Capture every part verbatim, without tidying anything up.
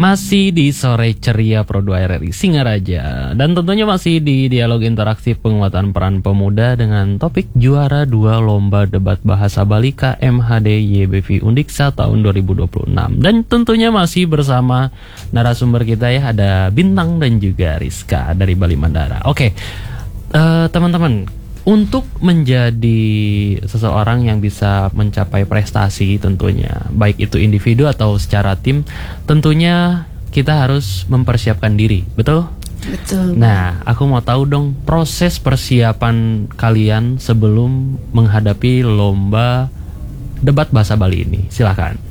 Masih di Sore Ceria Pro dua R R I Singaraja. Dan tentunya masih di dialog interaktif penguatan peran pemuda dengan topik juara dua Lomba Debat Bahasa Bali K M H D Y B V Undiksa tahun dua ribu dua puluh enam. Dan tentunya masih bersama narasumber kita ya, ada Bintang dan juga Rizka dari Bali Mandara. Oke, uh, teman-teman, untuk menjadi seseorang yang bisa mencapai prestasi tentunya, baik itu individu atau secara tim, tentunya kita harus mempersiapkan diri, betul? Betul. Nah, aku mau tahu dong proses persiapan kalian sebelum menghadapi lomba debat bahasa Bali ini. Silakan.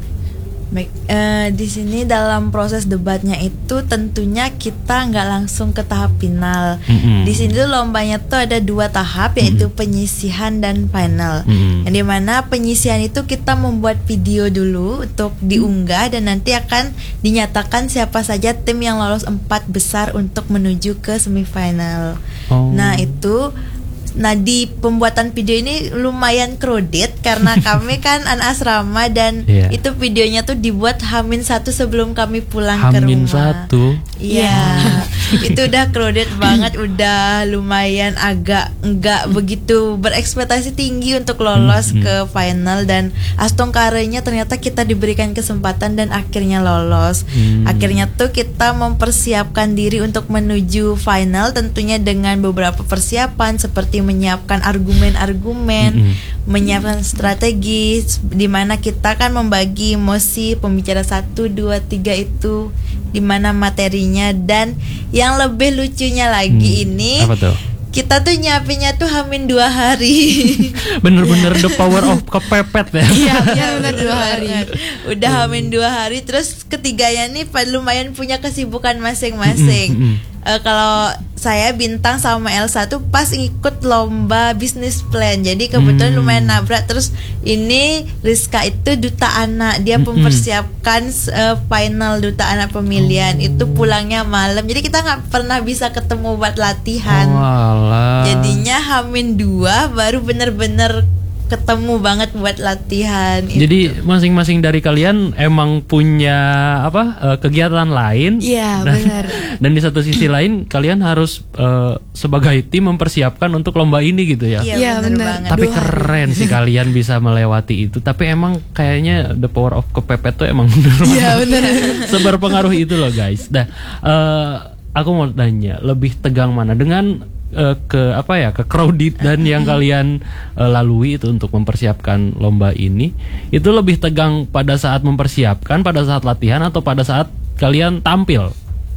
Baik, eh, di sini dalam proses debatnya itu tentunya kita nggak langsung ke tahap final. Mm-hmm. Di sini tuh lombanya tuh ada dua tahap, yaitu mm-hmm. penyisihan dan final. Mm-hmm. Yang dimana penyisihan itu kita membuat video dulu untuk diunggah dan nanti akan dinyatakan siapa saja tim yang lolos empat besar untuk menuju ke semifinal. Oh. Nah itu. Nah di pembuatan video ini lumayan crowded karena kami kan anak asrama dan yeah. itu videonya tuh dibuat hamin satu sebelum kami pulang hamin ke rumah. Hamin satu? Iya, yeah. Itu udah crowded banget, udah lumayan agak nggak begitu berekspektasi tinggi untuk lolos mm-hmm. ke final. Dan astongkaranya ternyata kita diberikan kesempatan dan akhirnya lolos. mm. Akhirnya tuh kita mempersiapkan diri untuk menuju final, tentunya dengan beberapa persiapan seperti menyiapkan argumen-argumen, mm-hmm. menyiapkan strategi, di mana kita kan membagi mosi pembicara satu, dua, tiga itu di mana materinya. Dan yang lebih lucunya lagi hmm, ini apa tuh? Kita tuh nyiapinnya tuh hamin dua hari. Bener-bener the power of kepepet ya. Iya, bener dua hari. Udah hmm. hamin dua hari. Terus ketiganya nih lumayan punya kesibukan masing-masing. Hmm, hmm, hmm. Uh, kalau saya Bintang sama Elsa tuh pas ngikut lomba bisnis plan, jadi kebetulan hmm. lumayan nabrak. Terus ini Rizka itu duta anak, dia mempersiapkan uh, final duta anak pemilihan. Oh. Itu pulangnya malam, jadi kita nggak pernah bisa ketemu buat latihan. Oh, jadinya hamin dua baru bener-bener ketemu banget buat latihan. Jadi itu. Masing-masing dari kalian emang punya apa uh, kegiatan lain. Iya, benar. Dan di satu sisi lain kalian harus uh, sebagai tim mempersiapkan untuk lomba ini gitu ya. Iya, benar. Tapi keren sih kalian bisa melewati itu. Tapi emang kayaknya the power of kepepet tuh emang benar. Iya, benar. Seberpengaruh itu loh guys. Nah, uh, aku mau tanya, lebih tegang mana dengan Uh, ke apa ya ke crowded dan yang kalian uh, lalui itu untuk mempersiapkan lomba ini, itu lebih tegang pada saat mempersiapkan, pada saat latihan, atau pada saat kalian tampil?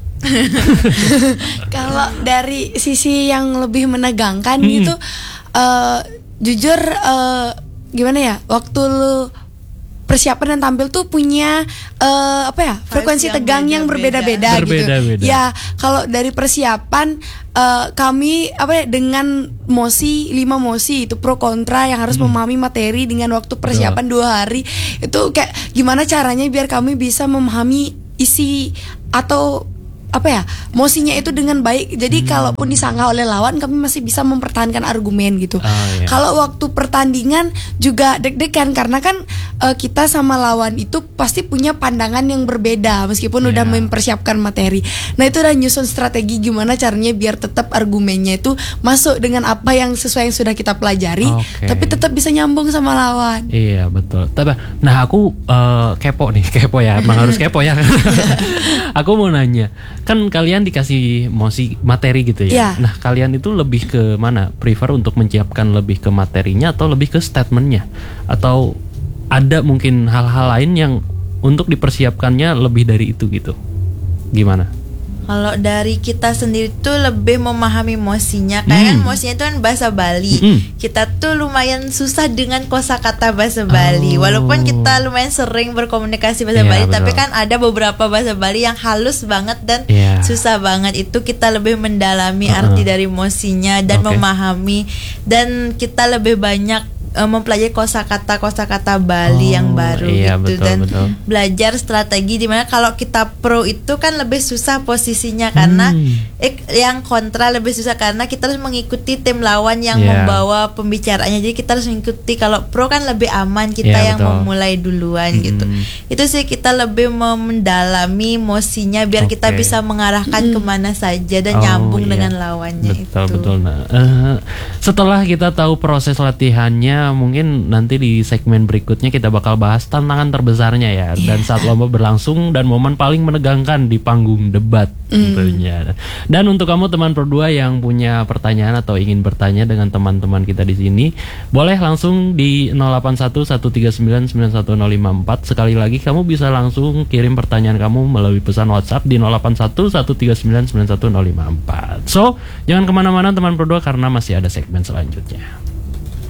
Kalau dari sisi yang lebih menegangkan hmm. gitu, uh, jujur uh, gimana ya, waktu lu persiapan dan tampil tuh punya uh, apa ya frekuensi yang tegang beda, yang berbeda-beda gitu. Berbeda-beda. Ya kalau dari persiapan uh, kami apa ya dengan mosi lima mosi itu pro kontra yang harus hmm. memahami materi dengan waktu persiapan oh. dua hari, itu kayak gimana caranya biar kami bisa memahami isi atau apa ya mosinya itu dengan baik. Jadi hmm. kalaupun disanggah oleh lawan, kami masih bisa mempertahankan argumen gitu. Oh, iya. Kalau waktu pertandingan juga deg-degan karena kan uh, kita sama lawan itu pasti punya pandangan yang berbeda meskipun yeah. udah mempersiapkan materi. Nah itu udah nyusun strategi gimana caranya biar tetap argumennya itu masuk dengan apa yang sesuai yang sudah kita pelajari, okay. tapi tetap bisa nyambung sama lawan. Iya betul. Nah aku uh, kepo nih, kepo ya, emang harus kepo ya. Aku mau nanya, kan kalian dikasih mosi materi gitu ya. Yeah. Nah kalian itu lebih ke mana? Prefer untuk menyiapkan lebih ke materinya atau lebih ke statementnya? Atau ada mungkin hal-hal lain yang untuk dipersiapkannya lebih dari itu gitu? Gimana? Kalau dari kita sendiri tuh lebih memahami mosinya. Kayak hmm. kan mosinya itu kan bahasa Bali. Hmm. Kita tuh lumayan susah dengan kosakata bahasa Bali. Oh. Walaupun kita lumayan sering berkomunikasi bahasa yeah, Bali, betul. Tapi kan ada beberapa bahasa Bali yang halus banget dan yeah. susah banget. Itu kita lebih mendalami uh-uh. arti dari mosinya dan okay. memahami. Dan kita lebih banyak uh, mempelajari kosakata kosakata Bali Oh, yang baru iya, gitu betul, dan betul. belajar strategi dimana kalau kita pro itu kan lebih susah posisinya karena Hmm. eh, yang kontra lebih susah karena kita harus mengikuti tim lawan yang Iya. membawa pembicaraannya, jadi kita harus mengikuti. Kalau pro kan lebih aman, kita Iya, yang betul. memulai duluan gitu. Mm-mm. Itu sih kita lebih mendalami emosinya biar kita Oke. bisa mengarahkan kemana saja dan Oh, nyambung iya. dengan lawannya betul, itu. Betul, nah, eh, setelah kita tahu proses latihannya, mungkin nanti di segmen berikutnya kita bakal bahas tantangan terbesarnya ya, dan saat lomba berlangsung dan momen paling menegangkan di panggung debat tentunya. Dan untuk kamu teman Pro dua yang punya pertanyaan atau ingin bertanya dengan teman-teman kita di sini, boleh langsung di nol delapan satu satu tiga sembilan sembilan satu nol lima empat. Sekali lagi kamu bisa langsung kirim pertanyaan kamu melalui pesan WhatsApp di nol delapan satu satu tiga sembilan sembilan satu nol lima empat. So, jangan kemana-mana teman Pro dua karena masih ada segmen selanjutnya.